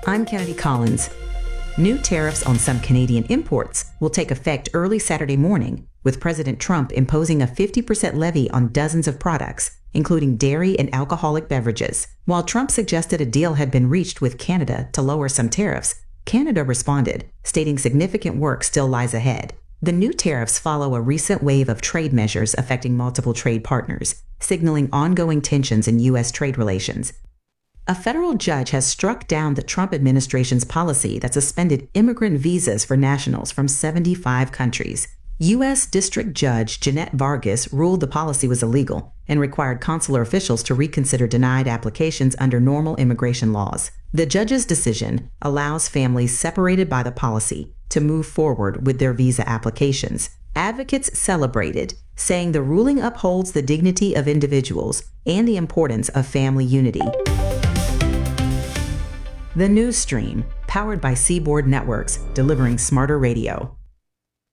I'm Kennedy Collins. New tariffs on some Canadian imports will take effect early Saturday morning, with President Trump imposing a 50% levy on dozens of products, including dairy and alcoholic beverages. While Trump suggested a deal had been reached with Canada to lower some tariffs, Canada responded, stating significant work still lies ahead. The new tariffs follow a recent wave of trade measures affecting multiple trade partners, signaling ongoing tensions in U.S. trade relations. A federal judge has struck down the Trump administration's policy that suspended immigrant visas for nationals from 75 countries. U.S. District Judge Jeanette Vargas ruled the policy was illegal and required consular officials to reconsider denied applications under normal immigration laws. The judge's decision allows families separated by the policy to move forward with their visa applications. Advocates celebrated, saying the ruling upholds the dignity of individuals and the importance of family unity. The News Stream, powered by Seaboard Networks, delivering smarter radio.